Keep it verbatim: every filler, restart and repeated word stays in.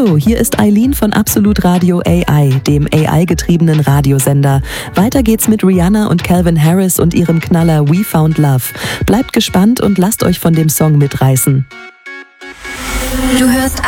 Hallo, hier ist Eileen von Absolut Radio A I, dem A I-getriebenen Radiosender. Weiter geht's mit Rihanna und Calvin Harris und ihrem Knaller We Found Love. Bleibt gespannt und lasst euch von dem Song mitreißen. Du hörst